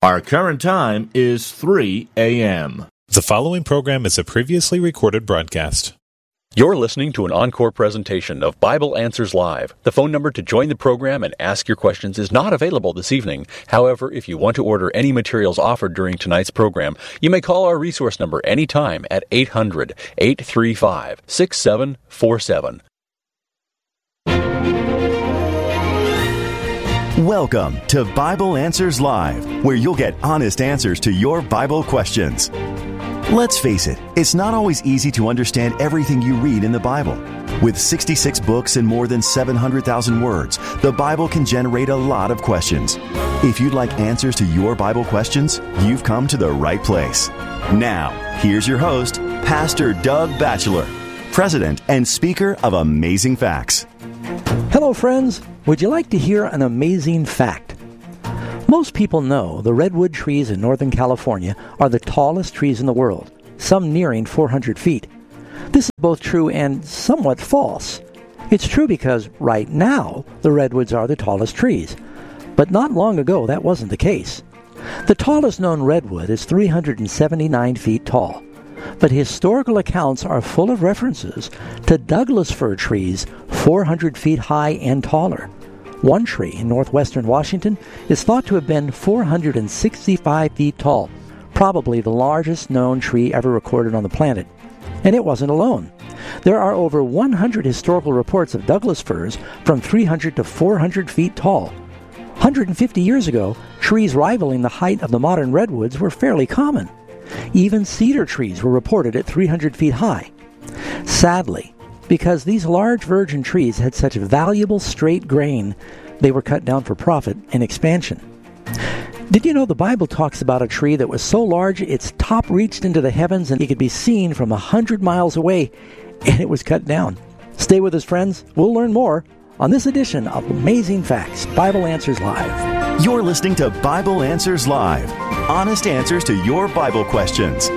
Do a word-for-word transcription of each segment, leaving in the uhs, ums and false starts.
Our current time is three a.m. The following program is a previously recorded broadcast. You're listening to an encore presentation of Bible Answers Live. The phone number to join the program and ask your questions is not available this evening. However, if you want to order any materials offered during tonight's program, you may call our resource number anytime at eight hundred, eight three five, six seven four seven. Welcome to Bible Answers Live, where you'll get honest answers to your Bible questions. Let's face it, it's not always easy to understand everything you read in the Bible. With sixty-six books and more than seven hundred thousand words, the Bible can generate a lot of questions. If you'd like answers to your Bible questions, you've come to the right place. Now, here's your host, Pastor Doug Batchelor, President and Speaker of Amazing Facts. Hello, friends. Would you like to hear an amazing fact? Most people know the redwood trees in Northern California are the tallest trees in the world, some nearing four hundred feet. This is both true and somewhat false. It's true because right now the redwoods are the tallest trees, but not long ago that wasn't the case. The tallest known redwood is three hundred seventy-nine feet tall, but historical accounts are full of references to Douglas fir trees four hundred feet high and taller. One tree in northwestern Washington is thought to have been four hundred sixty-five feet tall, probably the largest known tree ever recorded on the planet. And it wasn't alone. There are over one hundred historical reports of Douglas firs from three hundred to four hundred feet tall. one hundred fifty years ago, trees rivaling the height of the modern redwoods were fairly common. Even cedar trees were reported at three hundred feet high. Sadly, because these large virgin trees had such valuable straight grain, they were cut down for profit and expansion. Did you know the Bible talks about a tree that was so large its top reached into the heavens and it could be seen from a hundred miles away, and it was cut down? Stay with us, friends. We'll learn more on this edition of Amazing Facts, Bible Answers Live. You're listening to Bible Answers Live, honest answers to your Bible questions.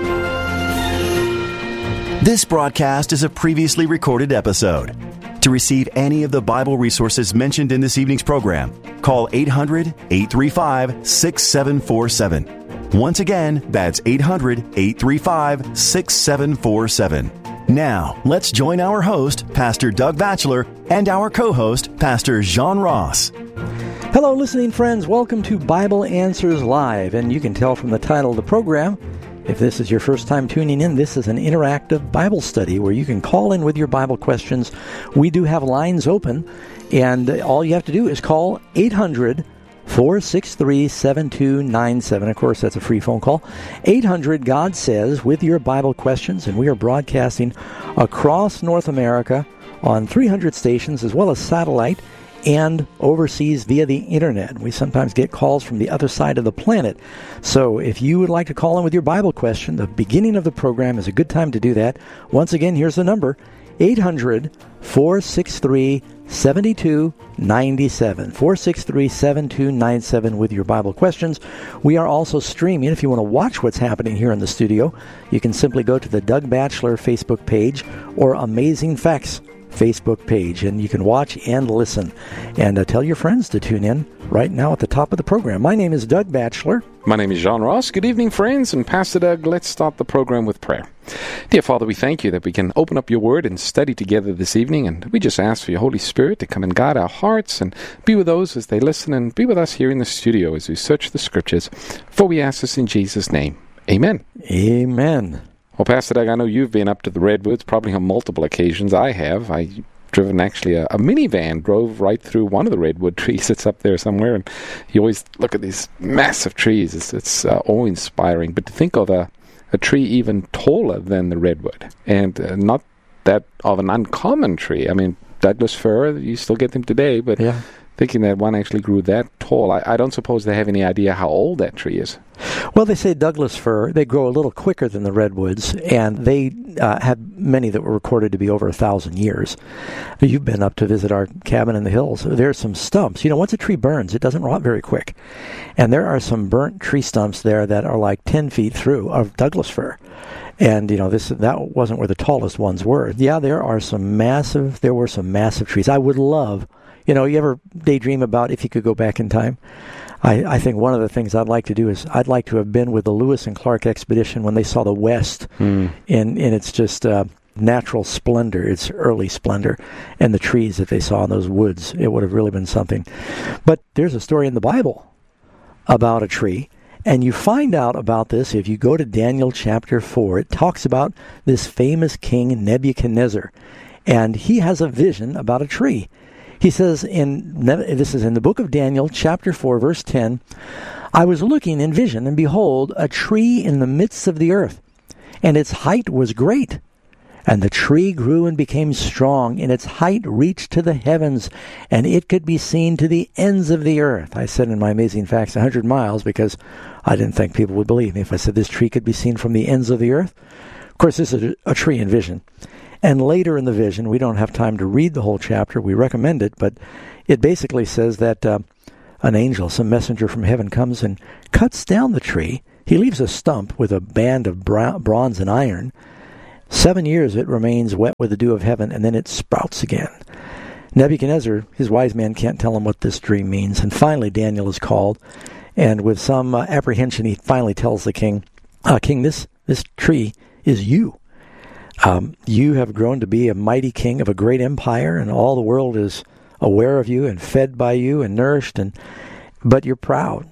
This broadcast is a previously recorded episode. To receive any of the Bible resources mentioned in this evening's program, call eight hundred, eight three five, six seven four seven. Once again, that's eight hundred, eight three five, six seven four seven. Now, let's join our host, Pastor Doug Batchelor, and our co-host, Pastor Jean Ross. Hello, listening friends. Welcome to Bible Answers Live. And you can tell from the title of the program, if this is your first time tuning in, this is an interactive Bible study where you can call in with your Bible questions. We do have lines open, and all you have to do is call eight hundred, four six three, seven two nine seven. Of course, that's a free phone call. eight hundred, God Says, with your Bible questions, and we are broadcasting across North America on three hundred stations as well as satellite and overseas via the internet. We sometimes get calls from the other side of the planet. So if you would like to call in with your Bible question, the beginning of the program is a good time to do that. Once again, here's the number, eight hundred, four six three, seven two nine seven, four six three, seven two nine seven with your Bible questions. We are also streaming. If you want to watch what's happening here in the studio, you can simply go to the Doug Batchelor Facebook page or Amazing Facts Facebook page, and you can watch and listen. And uh, tell your friends to tune in right now at the top of the program. My name is Doug Batchelor. My name is Jean Ross. Good evening, friends. And Pastor Doug, let's start the program with prayer. Dear Father, we thank you that we can open up your word and study together this evening. And we just ask for your Holy Spirit to come and guide our hearts and be with those as they listen, and be with us here in the studio as we search the scriptures. For we ask this in Jesus' name. Amen. Amen. Well, Pastor Doug, I know you've been up to the Redwoods probably on multiple occasions. I have. I've driven actually a, a minivan, drove right through one of the redwood trees that's up there somewhere, and you always look at these massive trees. It's, it's uh, awe-inspiring. But to think of a, a tree even taller than the redwood, and uh, not that of an uncommon tree. I mean, Douglas fir, you still get them today, but yeah. Thinking that one actually grew that tall, I, I don't suppose they have any idea how old that tree is. Well, they say Douglas fir, they grow a little quicker than the redwoods, and they uh, have many that were recorded to be over a thousand years. You've been up to visit our cabin in the hills. There's some stumps. You know, once a tree burns, it doesn't rot very quick. And there are some burnt tree stumps there that are like ten feet through of Douglas fir. And, you know, this that wasn't where the tallest ones were. Yeah, there are some massive, there were some massive trees. I would love, You know, you ever daydream about if you could go back in time? I, I think one of the things I'd like to do is I'd like to have been with the Lewis and Clark expedition when they saw the West mm. in, in its just uh, natural splendor, its early splendor, and the trees that they saw in those woods. It would have really been something. But there's a story in the Bible about a tree, and you find out about this if you go to Daniel chapter four. It talks about this famous king Nebuchadnezzar, and he has a vision about a tree. He says, in this is in the book of Daniel, chapter four, verse ten, I was looking in vision, and behold, a tree in the midst of the earth, and its height was great. And the tree grew and became strong, and its height reached to the heavens, and it could be seen to the ends of the earth. I said in my Amazing Facts one hundred miles, because I didn't think people would believe me if I said this tree could be seen from the ends of the earth. Of course, this is a tree in vision. And later in the vision, we don't have time to read the whole chapter. We recommend it, but it basically says that uh, an angel, some messenger from heaven, comes and cuts down the tree. He leaves a stump with a band of bra- bronze and iron. Seven years it remains wet with the dew of heaven, and then it sprouts again. Nebuchadnezzar, his wise man, can't tell him what this dream means. And finally, Daniel is called, and with some uh, apprehension, he finally tells the king, uh, King, this, this tree is you. Um, you have grown to be a mighty king of a great empire, and all the world is aware of you and fed by you and nourished, and but you're proud.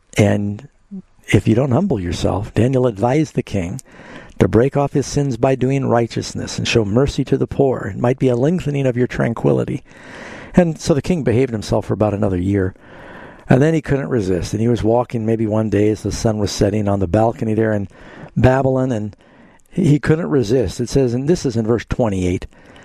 And if you don't humble yourself, Daniel advised the king to break off his sins by doing righteousness and show mercy to the poor. It might be a lengthening of your tranquility. And so the king behaved himself for about another year. And then he couldn't resist. And he was walking maybe one day as the sun was setting on the balcony there in Babylon, and he couldn't resist. It says, and this is in verse twenty-eight,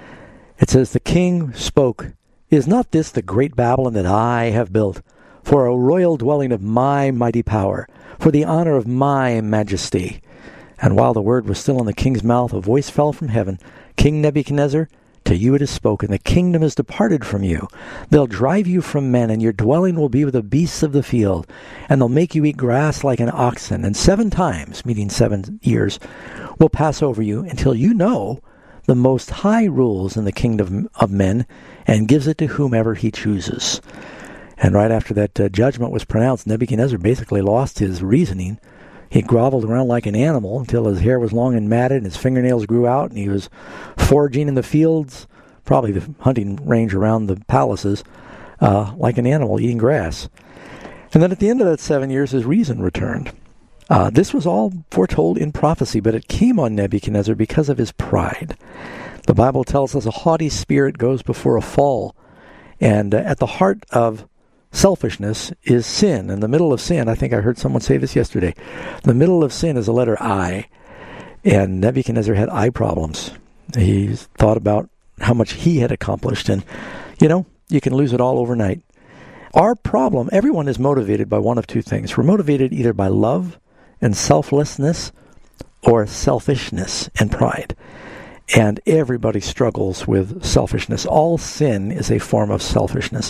it says, the king spoke, is not this the great Babylon that I have built, for a royal dwelling of my mighty power, for the honor of my majesty? And while the word was still in the king's mouth, a voice fell from heaven, King Nebuchadnezzar, to you it is spoken, the kingdom is departed from you. They'll drive you from men, and your dwelling will be with the beasts of the field, and they'll make you eat grass like an oxen, and seven times, meaning seven years, will pass over you until you know the Most High rules in the kingdom of men and gives it to whomever he chooses. And right after that uh, judgment was pronounced, Nebuchadnezzar basically lost his reasoning. He groveled around like an animal until his hair was long and matted and his fingernails grew out, and he was foraging in the fields, probably the hunting range around the palaces, uh, like an animal eating grass. And then at the end of that seven years, his reason returned. Uh, this was all foretold in prophecy, but it came on Nebuchadnezzar because of his pride. The Bible tells us a haughty spirit goes before a fall, and uh, at the heart of selfishness is sin. In the middle of sin, I think I heard someone say this yesterday, the middle of sin is the letter I, and Nebuchadnezzar had eye problems. He thought about how much he had accomplished, and, you know, you can lose it all overnight. Our problem, everyone is motivated by one of two things. We're motivated either by love and selflessness or selfishness and pride. And everybody struggles with selfishness. All sin is a form of selfishness.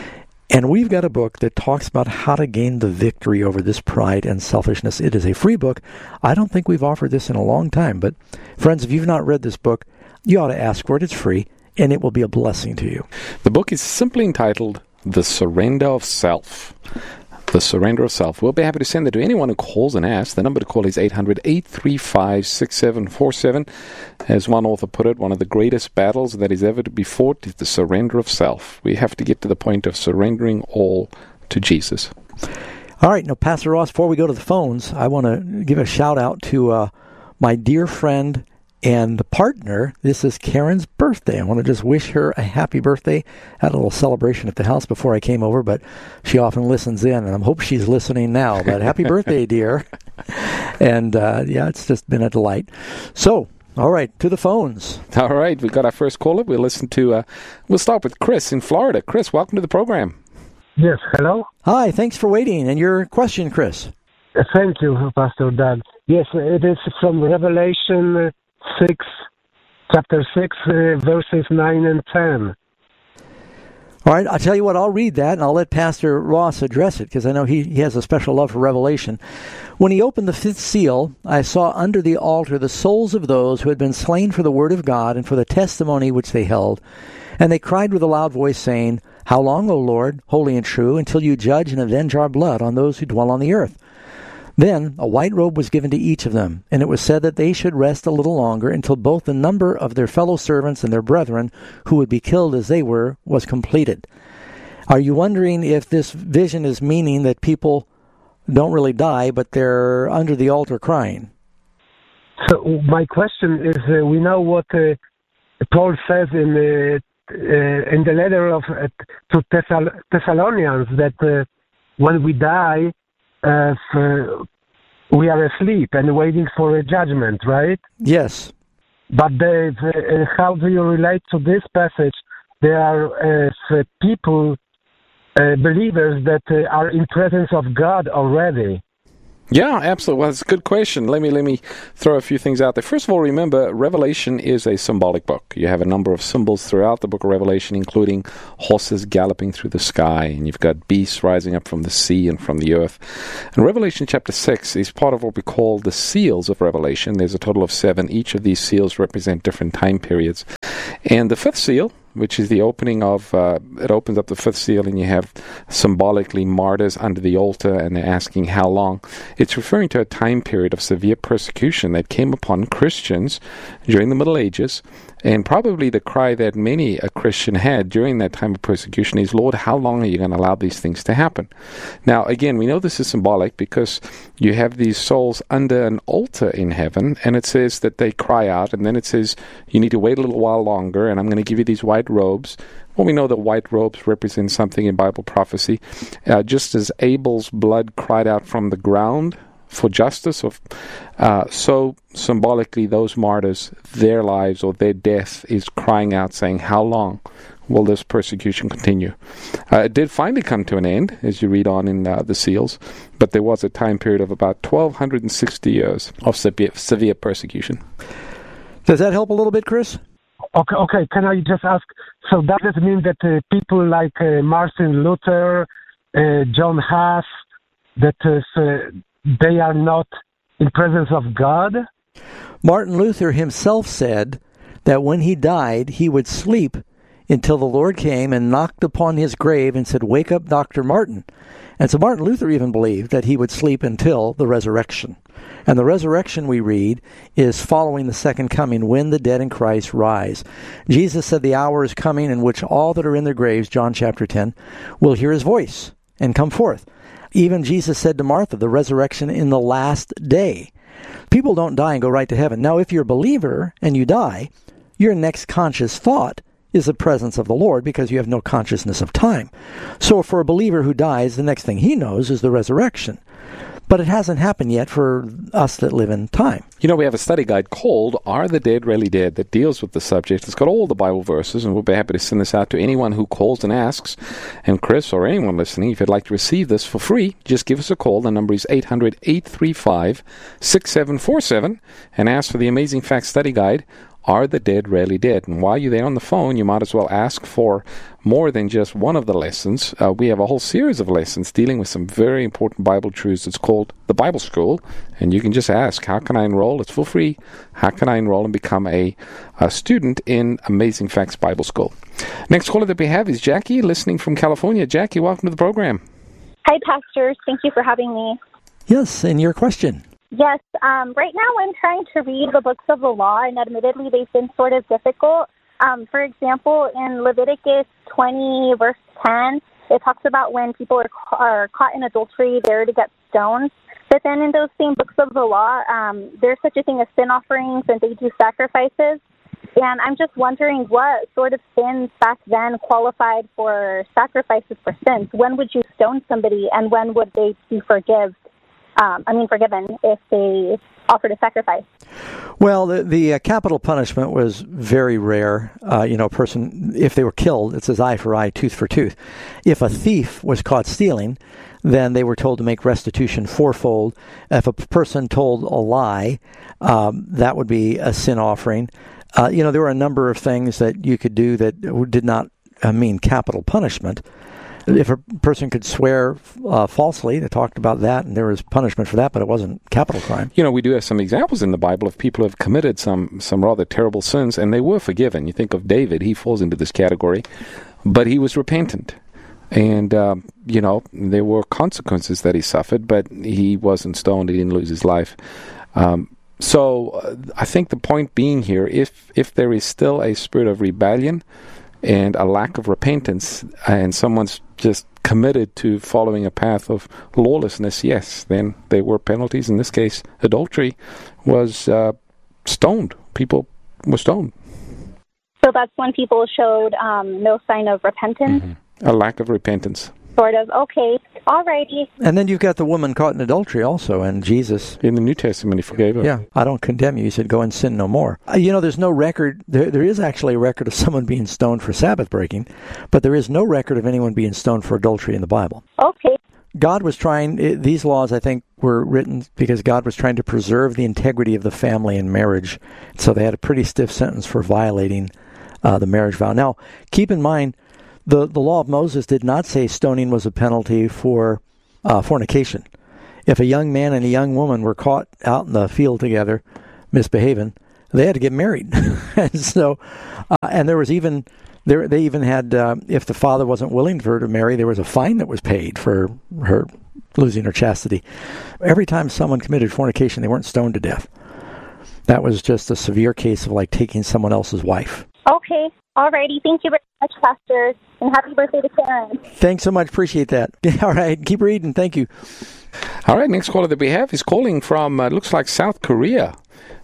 And we've got a book that talks about how to gain the victory over this pride and selfishness. It is a free book. I don't think we've offered this in a long time. But, friends, if you've not read this book, you ought to ask for it. It's free, and it will be a blessing to you. The book is simply entitled The Surrender of Self. The Surrender of Self. We'll be happy to send it to anyone who calls and asks. The number to call is eight hundred, eight three five, six seven four seven. As one author put it, one of the greatest battles that is ever to be fought is the surrender of self. We have to get to the point of surrendering all to Jesus. All right. Now, Pastor Ross, before we go to the phones, I want to give a shout out to uh, my dear friend and partner. This is Karen's birthday. I want to just wish her a happy birthday. I had a little celebration at the house before I came over, but she often listens in, and I hope she's listening now. But happy birthday, dear. And, uh, yeah, it's just been a delight. So, all right, to the phones. All right, we got our first caller. We'll listen to, uh, we'll start with Chris in Florida. Chris, welcome to the program. Yes, hello? Hi, thanks for waiting. And your question, Chris? Uh, thank you, Pastor Doug. Yes, it is from Revelation uh, six, chapter six, uh, verses nine and ten. All right, I'll tell you what, I'll read that, and I'll let Pastor Ross address it, because I know he, he has a special love for Revelation. When he opened the fifth seal, I saw under the altar the souls of those who had been slain for the word of God and for the testimony which they held. And they cried with a loud voice, saying, How long, O Lord, holy and true, until you judge and avenge our blood on those who dwell on the earth? Then a white robe was given to each of them, and it was said that they should rest a little longer until both the number of their fellow servants and their brethren, who would be killed as they were, was completed. Are you wondering if this vision is meaning that people don't really die, but they're under the altar crying? So my question is, uh, we know what uh, Paul says in uh, uh, in the letter of uh, to Thessal- Thessalonians, that uh, when we die, uh, for, we are asleep and waiting for a judgment, right? Yes. But Dave, uh, how do you relate to this passage? There are uh, people, uh, believers that uh, are in presence of God already. Yeah, absolutely. Well, that's a good question. Let me let me throw a few things out there. First of all, remember, Revelation is a symbolic book. You have a number of symbols throughout the book of Revelation, including horses galloping through the sky, and you've got beasts rising up from the sea and from the earth. And Revelation chapter six is part of what we call the seals of Revelation. There's a total of seven. Each of these seals represent different time periods. And the fifth seal, which is the opening of, uh, it opens up the fifth seal, and you have symbolically martyrs under the altar, and they're asking how long. It's referring to a time period of severe persecution that came upon Christians during the Middle Ages, and probably the cry that many a Christian had during that time of persecution is, Lord, how long are you going to allow these things to happen? Now, again, we know this is symbolic because you have these souls under an altar in heaven, and it says that they cry out, and then it says you need to wait a little while longer, and I'm going to give you these white robes. Well, we know that white robes represent something in Bible prophecy. Uh, just as Abel's blood cried out from the ground for justice, or, uh, so symbolically those martyrs, their lives or their death is crying out saying, how long will this persecution continue? Uh, it did finally come to an end, as you read on in uh, the seals, but there was a time period of about twelve sixty years of severe, severe persecution. Does that help a little bit, Chris? Okay, okay. Can I just ask, so does it mean that uh, people like uh, Martin Luther, uh, John Huss, that uh, they are not in presence of God? Martin Luther himself said that when he died, he would sleep until the Lord came and knocked upon his grave and said, wake up, Doctor Martin. And so Martin Luther even believed that he would sleep until the resurrection. And the resurrection, we read, is following the second coming, when the dead in Christ rise. Jesus said the hour is coming in which all that are in their graves, John chapter ten, will hear his voice and come forth. Even Jesus said to Martha, the resurrection in the last day. People don't die and go right to heaven. Now, if you're a believer and you die, your next conscious thought is the presence of the Lord, because you have no consciousness of time. So for a believer who dies, the next thing he knows is the resurrection. But it hasn't happened yet for us that live in time. You know, we have a study guide called Are the Dead Really Dead that deals with the subject. It's got all the Bible verses, and we'll be happy to send this out to anyone who calls and asks. And Chris, or anyone listening, if you'd like to receive this for free, just give us a call. The number is eight hundred, eight three five, six seven four seven, and ask for the Amazing Facts Study Guide, Are the Dead Really Dead? And while you're there on the phone, you might as well ask for more than just one of the lessons. Uh, we have a whole series of lessons dealing with some very important Bible truths. It's called the Bible School, and you can just ask, how can I enroll? It's for free. How can I enroll and become a, a student in Amazing Facts Bible School? Next caller that we have is Jackie, listening from California. Jackie, welcome to the program. Hi, pastors. Thank you for having me. Yes, and your question? Yes, um, right now I'm trying to read the books of the law, and admittedly they've been sort of difficult. Um, for example, in Leviticus twenty, verse ten, it talks about when people are, ca- are caught in adultery, they're to get stoned. But then in those same books of the law, um, there's such a thing as sin offerings, and they do sacrifices. And I'm just wondering what sort of sins back then qualified for sacrifices for sins. When would you stone somebody, and when would they be forgiven? Um, I mean, forgiven if they offered a sacrifice. Well, the, the uh, capital punishment was very rare. Uh, you know, a person, if they were killed, it says eye for eye, tooth for tooth. If a thief was caught stealing, then they were told to make restitution fourfold. If a person told a lie, um, that would be a sin offering. Uh, you know, there were a number of things that you could do that did not uh, mean capital punishment. If a person could swear uh, falsely, they talked about that, and there was punishment for that, but it wasn't capital crime. You know, we do have some examples in the Bible of people who have committed some, some rather terrible sins, and they were forgiven. You think of David, he falls into this category, but he was repentant. And, um, you know, there were consequences that he suffered, but he wasn't stoned. He didn't lose his life. Um, so uh, I think the point being here, if if there is still a spirit of rebellion and a lack of repentance, and someone's just committed to following a path of lawlessness, yes, then there were penalties. In this case, adultery was uh, stoned. People were stoned. So that's when people showed um, no sign of repentance? Mm-hmm. A lack of repentance. Sort of. Okay. All righty. And then you've got the woman caught in adultery also, and Jesus. In the New Testament, he forgave her. Yeah, I don't condemn you. He said, go and sin no more. Uh, you know, there's no record. There, there is actually a record of someone being stoned for Sabbath breaking, but there is no record of anyone being stoned for adultery in the Bible. Okay. God was trying, it, these laws, I think, were written because God was trying to preserve the integrity of the family and marriage. So they had a pretty stiff sentence for violating uh, the marriage vow. Now, keep in mind, The the law of Moses did not say stoning was a penalty for uh, fornication. If a young man and a young woman were caught out in the field together, misbehaving, they had to get married. and so, uh, and there was even there they even had uh, if the father wasn't willing for her to marry, there was a fine that was paid for her losing her chastity. Every time someone committed fornication, they weren't stoned to death. That was just a severe case of like taking someone else's wife. Okay. All righty. Thank you very much, Pastor, and happy birthday to Karen. Thanks so much. Appreciate that. All right. Keep reading. Thank you. All right. Next caller that we have is calling from, uh, looks like South Korea.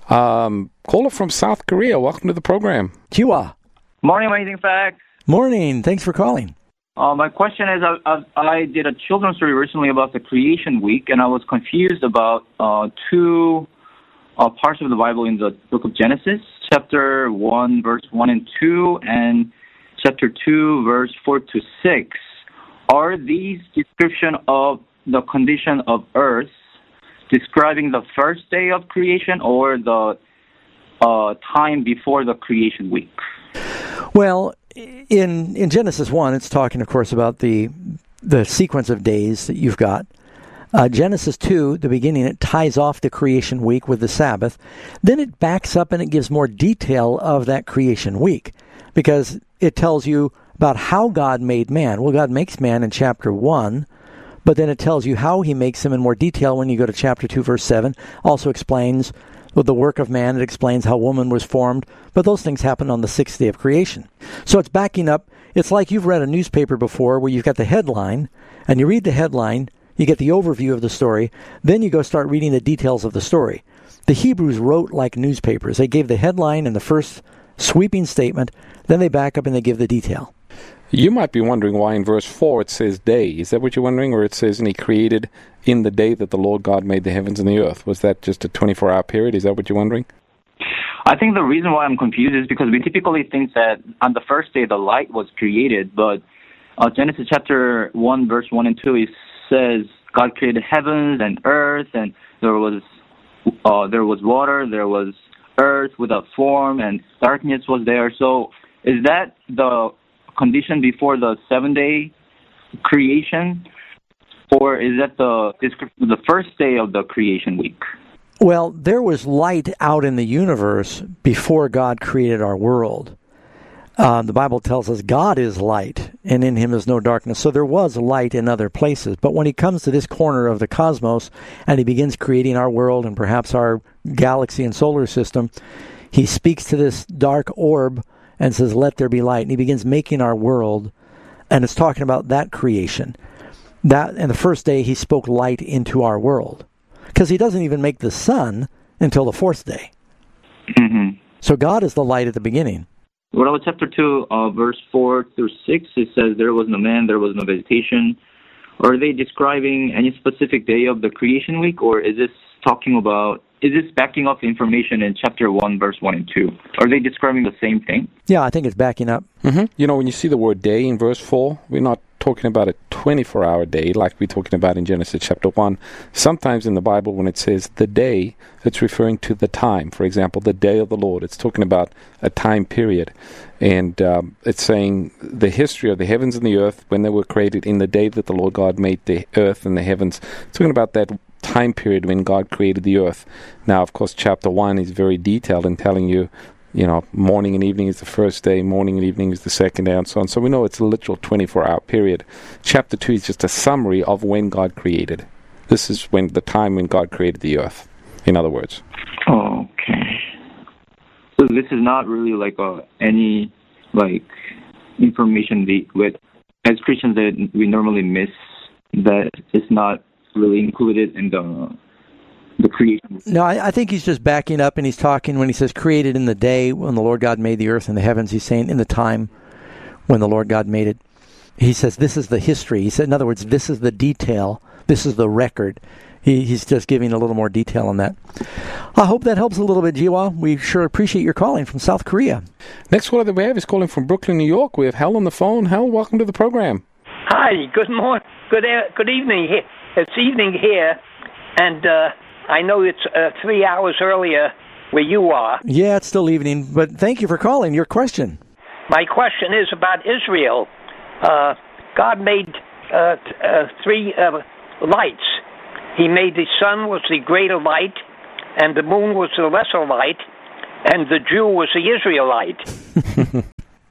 Um, caller from South Korea. Welcome to the program. Chua. Morning, Amazing Facts. Morning. Thanks for calling. Uh, my question is, I, I, I did a children's story recently about the Creation Week, and I was confused about uh, two uh, parts of the Bible in the book of Genesis. Chapter one, verse one and two, and chapter two, verse four to six. Are these description of the condition of earth describing the first day of creation or the uh, time before the creation week? Well, in in Genesis one, it's talking, of course, about the the sequence of days that you've got. Uh, Genesis two, the beginning, it ties off the creation week with the Sabbath. Then it backs up and it gives more detail of that creation week because it tells you about how God made man. Well, God makes man in chapter one, but then it tells you how he makes him in more detail when you go to chapter two, verse seven. Also explains well, the work of man. It explains how woman was formed, but those things happen on the sixth day of creation. So it's backing up. It's like you've read a newspaper before where you've got the headline, and you read the headline, you get the overview of the story, then you go start reading the details of the story. The Hebrews wrote like newspapers. They gave the headline and the first sweeping statement, then they back up and they give the detail. You might be wondering why in verse four it says day. Is that what you're wondering? Or it says, and he created in the day that the Lord God made the heavens and the earth. Was that just a twenty-four hour period? Is that what you're wondering? I think the reason why I'm confused is because we typically think that on the first day the light was created, but uh, Genesis chapter one, verse one and two, it says God created heavens and earth, and there was uh, there was water, there was earth without form, and darkness was there. So is that the condition before the seven-day creation, or is that the the first day of the creation week? Well, there was light out in the universe before God created our world. Uh, the Bible tells us God is light, and in him is no darkness. So there was light in other places. But when he comes to this corner of the cosmos, and he begins creating our world and perhaps our galaxy and solar system, he speaks to this dark orb and says, let there be light. And he begins making our world, and it's talking about that creation. That, and the first day he spoke light into our world. Because he doesn't even make the sun until the fourth day. Mm-hmm. So God is the light at the beginning. What about chapter two, uh, verse four through six? It says, there was no man, there was no vegetation. Are they describing any specific day of the creation week, or is this talking about, is this backing up information in chapter one, verse one and two? Are they describing the same thing? Yeah, I think it's backing up. Mm-hmm. You know, when you see the word day in verse four, we're not talking about a twenty-four hour day like we're talking about in Genesis chapter one. Sometimes in the Bible when it says the day, it's referring to the time. For example, the day of the Lord. It's talking about a time period. And um, it's saying the history of the heavens and the earth when they were created in the day that the Lord God made the earth and the heavens. It's talking about that time period when God created the earth. Now, of course, chapter one is very detailed in telling you you know, morning and evening is the first day, morning and evening is the second day, and so on. So we know it's a literal twenty-four hour period. Chapter two is just a summary of when God created. This is when the time when God created the earth, in other words. Okay. So this is not really like uh, any like information we, with as Christians that we normally miss, that is not really included in the the creation. No, I, I think he's just backing up, and he's talking when he says created in the day when the Lord God made the earth and the heavens. He's saying in the time when the Lord God made it. He says this is the history. He said, in other words, this is the detail. This is the record. He, he's just giving a little more detail on that. I hope that helps a little bit, Jiwa. We sure appreciate your calling from South Korea. Next caller that we have is calling from Brooklyn, New York. We have Hal on the phone. Hal, welcome to the program. Hi, good morning, good uh, good evening here. It's evening here, and uh, I know it's uh, three hours earlier where you are. Yeah, it's still evening, but thank you for calling. Your question. My question is about Israel. Uh, God made uh, t- uh, three uh, lights. He made the sun was the greater light, and the moon was the lesser light, and the Jew was the Israelite.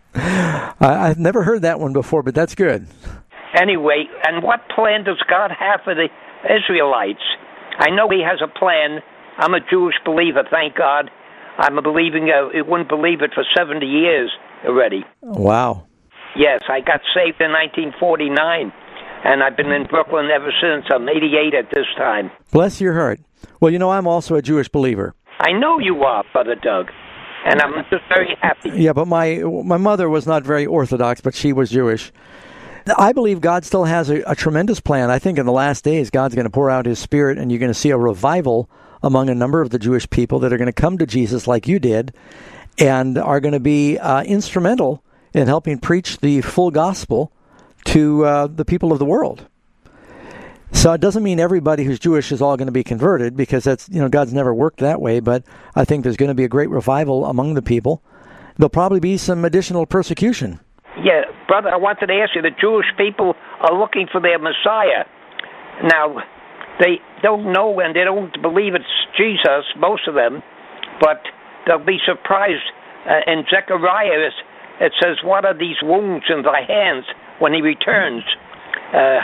I, I've never heard that one before, but that's good. Anyway, and what plan does God have for the Israelites? I know he has a plan. I'm a Jewish believer, thank God. I'm a believing, uh, I wouldn't believe it for seventy years already. Wow. Yes, I got saved in nineteen forty-nine, and I've been in Brooklyn ever since. I'm eighty-eight at this time. Bless your heart. Well, you know, I'm also a Jewish believer. I know you are, Brother Doug, and I'm just very happy. Yeah, but my my mother was not very Orthodox, but she was Jewish. I believe God still has a, a tremendous plan. I think in the last days, God's going to pour out his Spirit, and you're going to see a revival among a number of the Jewish people that are going to come to Jesus like you did, and are going to be uh, instrumental in helping preach the full gospel to uh, the people of the world. So it doesn't mean everybody who's Jewish is all going to be converted, because that's, you know, God's never worked that way, but I think there's going to be a great revival among the people. There'll probably be some additional persecution. Yeah, brother, I wanted to ask you, the Jewish people are looking for their Messiah. Now, they don't know and they don't believe it's Jesus, most of them, but they'll be surprised. Uh, in Zechariah, it says, what are these wounds in thy hands when he returns? Uh,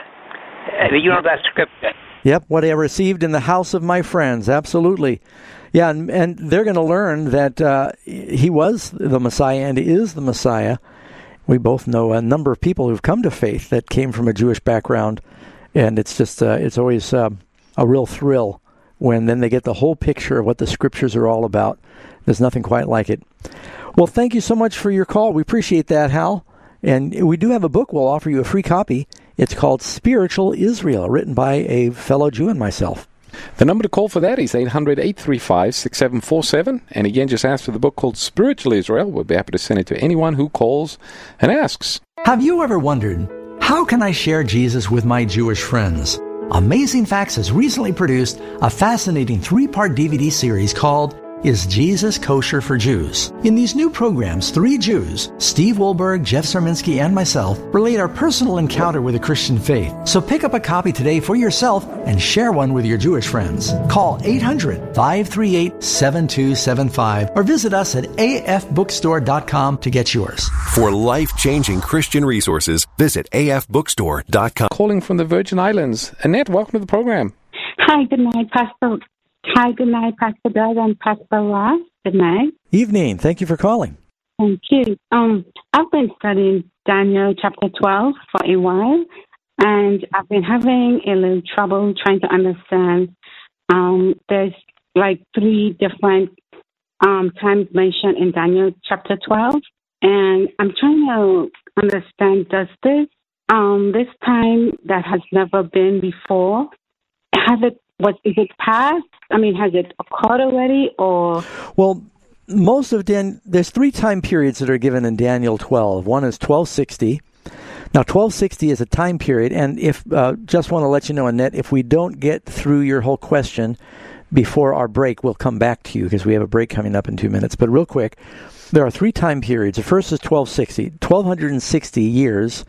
you know that scripture. Yep, what I received in the house of my friends, absolutely. Yeah, and, and they're going to learn that uh, he was the Messiah and is the Messiah. We both know a number of people who've come to faith that came from a Jewish background, and it's just uh, it's always uh, a real thrill when then they get the whole picture of what the Scriptures are all about. There's nothing quite like it. Well, thank you so much for your call. We appreciate that, Hal. And we do have a book. We'll offer you a free copy. It's called Spiritual Israel, written by a fellow Jew and myself. The number to call for that is eight hundred, eight three five, six seven four seven. And again, just ask for the book called Spiritual Israel. We'll be happy to send it to anyone who calls and asks. Have you ever wondered, how can I share Jesus with my Jewish friends? Amazing Facts has recently produced a fascinating three-part D V D series called Is Jesus Kosher for Jews? In these new programs, three Jews, Steve Wohlberg, Jeff Sarminski, and myself, relate our personal encounter with the Christian faith. So pick up a copy today for yourself and share one with your Jewish friends. Call eight hundred, five three eight, seven two seven five or visit us at a f bookstore dot com to get yours. For life-changing Christian resources, visit a f bookstore dot com. Calling from the Virgin Islands. Annette, welcome to the program. Hi, good night, Pastor. Hi, good night, Pastor Doug and Pastor Ross. Good night. Evening. Thank you for calling. Thank you. Um, I've been studying Daniel chapter twelve for a while, and I've been having a little trouble trying to understand. Um, there's like three different um, times mentioned in Daniel chapter twelve, and I'm trying to understand, does this, um, this time that has never been before, has it What, is it past? I mean, has it occurred already, or? Well, most of Dan, there's three time periods that are given in Daniel twelve. One is twelve sixty. Now, twelve sixty is a time period, and if uh, just want to let you know, Annette, if we don't get through your whole question before our break, we'll come back to you because we have a break coming up in two minutes. But real quick, there are three time periods. The first is twelve sixty. twelve sixty years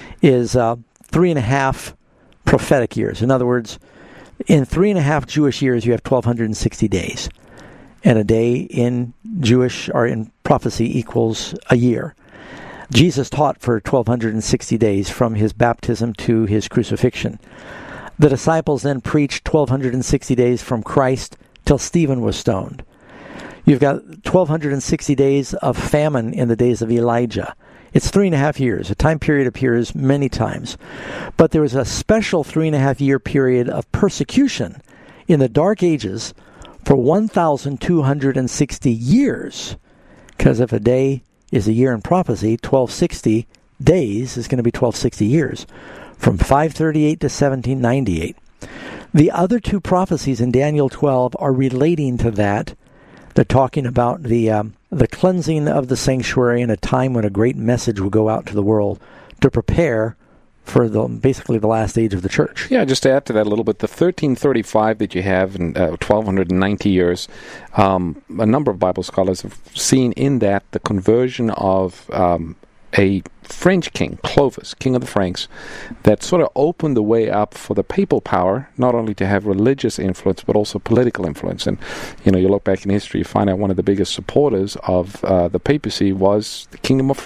is uh, three and a half prophetic years. In other words, in three and a half Jewish years, you have twelve sixty days. and a day in Jewish or in prophecy equals a year. Jesus taught for twelve sixty days from his baptism to his crucifixion. The disciples then preached twelve sixty days from Christ till Stephen was stoned. You've got twelve sixty days of famine in the days of Elijah. It's three and a half years. A time period appears many times. But there was a special three and a half year period of persecution in the Dark Ages for one thousand two hundred sixty years. Because if a day is a year in prophecy, twelve sixty days is going to be twelve sixty years, from five thirty-eight to seventeen ninety-eight. The other two prophecies in Daniel twelve are relating to that. They're talking about the um, the cleansing of the sanctuary in a time when a great message will go out to the world to prepare for the basically the last age of the church. Yeah, just to add to that a little bit, the thirteen thirty-five that you have in uh, twelve ninety years, um, a number of Bible scholars have seen in that the conversion of um, a French king, Clovis, king of the Franks, that sort of opened the way up for the papal power, not only to have religious influence, but also political influence. And, you know, you look back in history, you find out one of the biggest supporters of uh, the papacy was the Kingdom of